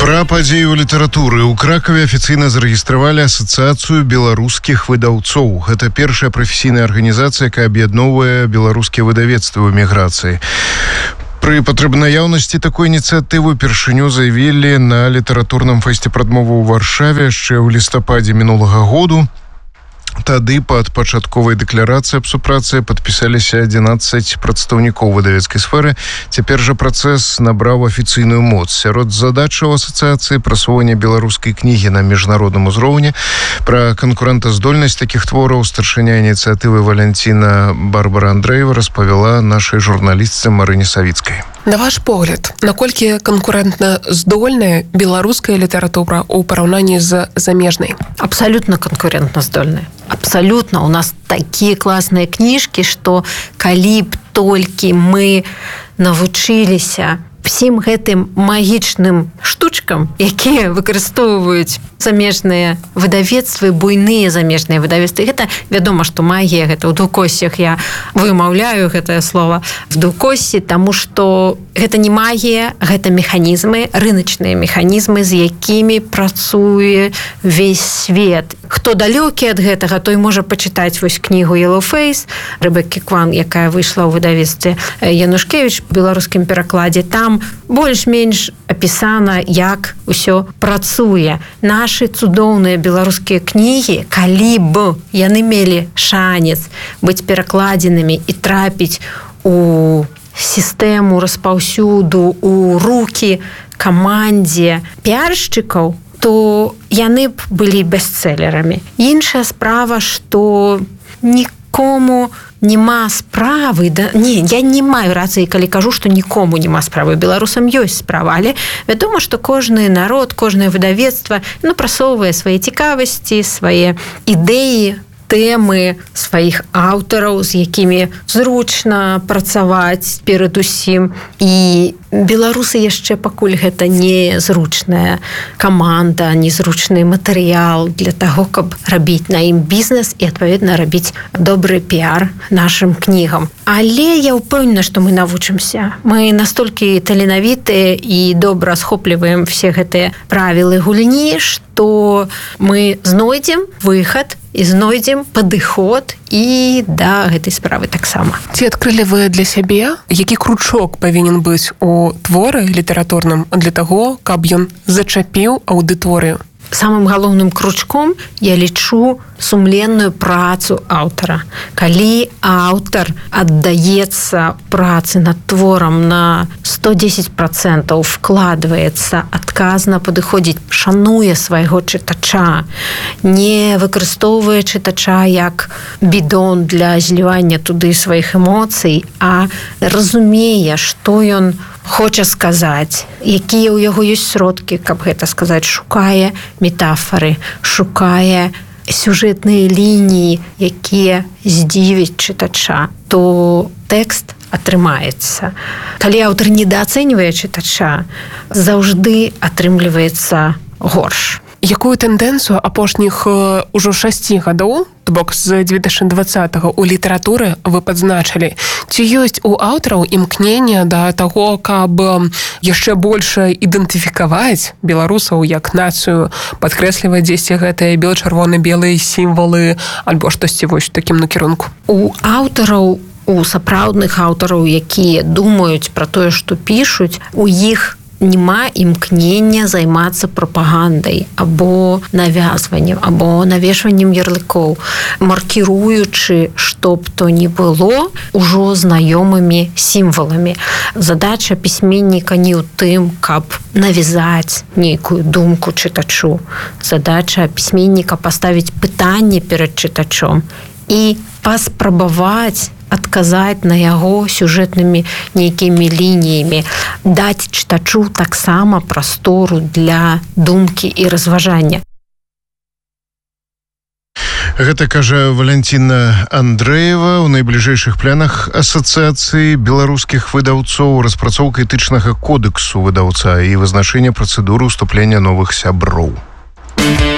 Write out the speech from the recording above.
Пра падзеі ў літаратуры. У Кракаве афіцыйна зарэгістравалі асацыяцыю беларускіх выдаўцоў. Гэта першая прафесійная арганізацыя, якая аб'ядноўвае беларускія выдавецтвы ў эміграцыі. Пры патрэбнаяўнасці такой ініцыятывы упершыню заявілі на літаратурным фэсце прадмовы ў Варшаве яшчэ ў лістападзе мінулага году. Тады пад пачатковай дэкларацыяй аб супрацы падпісаліся 11 прадстаўнікоў выдавецкай сферы. Цяпер жа працэс набраў афіцыйную моц. Сярод задачаў асацыяцыі прасоўвання беларускай кнігі на міжнародным узроўні. Пра канкурэнтаздольнасць такіх твораў старшыня ініцыятывы Валянціна Барбара Андрэева распавяла нашай журналістцы Марыне Савіцкай. На ваш погляд, наколькі канкурентна здольная беларуская літаратура ў параўнанні з замежнай? Абсолютно конкурентно здольная. Абсолютно. У нас такие классные книжки, что калі б толькі мы навучыліся всім гэтым магічным штучкам, якія выкарыстоўваюць замежныя выдавецтвы, буйныя замежныя выдавецтвы. Гэта вядома, што магія, гэта ў двукоссях, я вымаўляю гэтае слово в двукоссі, таму што гэта не магія, гэта механізмы, рыначныя механізмы, з якімі працуе весь свет. Хто далёкі ад гэтага, той можа пачытаць вось кнігу Yellowface Рэбеккі Кван, якая выйшла ў выдавецтве Янушкевіч у беларускім перакладзе. Там больш-менш апісана, як усё працуе. Нашы цудоўныя беларускія кнігі, калі б яны мелі шанец быць перакладзенымі і трапіць у сістэму распаўсюду, у рукі камандзе піаршчыкаў, то яны б былі бестселерамі. Іншая справа, што нікому нема справы, я не маю рацыі, калі кажу, што нікому нема справы. Беларусам ёсць справа, але вядома, што кожны народ, кожнае выдавецтва прасоўвае свае цікавасці, свае ідэі, тэмы сваіх аўтараў, з якімі зручна працаваць перадусім. І беларусы яшчэ пакуль гэта не зручная каманда, незручны матэрыял для таго, каб рабіць на ім бізнес і, адпаведна, рабіць добры піар нашым кнігам. Але я ўпэўнена, што мы навучымся. Мы настолькі таленавітыя і добра схопліваем все гэтыя правілы гульні, што мы знойдзем выхад і знойдзем падыход і да гэтай справы таксама. Ці адкрылі вы для сябе, які кручок павінен быць у творы літаратурным для таго, каб ён зачапіў аўдыторыю? Самым галоўным кручком я лічу сумленную працу аўтара. Калі аўтар аддаецца працы над творам на 110%, вкладваецца, адказна падыходзіць, шануе свайго чытача, не выкарыстоўвае чытача як бідон для злівання туды сваіх эмоцый, а разумее, што ён хоча сказаць, якія ў яго ёсць сродкі, каб гэта сказаць, шукае метафоры, шукае сюжэтныя лініі, якія здзівяць чытача, то тэкст атрымаецца. Калі аўтар недаацэньвае чытача, заўжды атрымліваецца горш. Якую тэндэнцыю апошніх ужо 6 гадоў, то бок з 2020-го у літаратуры вы падзначылі? Ці ёсць у аўтараў імкнення да таго, каб яшчэ больш ідэнтыфікаваць беларусаў як нацыю, падкрэсліваць дзесьці гэтыя бел-чырвона-белыя сімвалы альбо штосьці вось у такім накірунку? У аўтараў, у сапраўдных аўтараў, якія думаюць пра тое, што пішуць, у іх няма імкнення займацца прапагандай або навязваннем, або навешваннем ярлыкоў, маркіруючы, што б то ні было, ужо знаёмымі сімваламі. Задача пісьменніка не ў тым, каб навязаць нейкую думку чытачу. Задача пісьменніка паставіць пытанне перад чытачом і паспрабаваць адказаць на яго сюжэтнымі нейкімі лініямі, даць чытачу таксама прастору для думкі і разважання. Гэта кажа Валянціна Андрэева. У найбліжэйшых планах асацыяцыі беларускіх выдаўцоў распрацоўка этычнага кодэксу выдаўца і вызначэнне працэдуры ўступлення новых сяброў.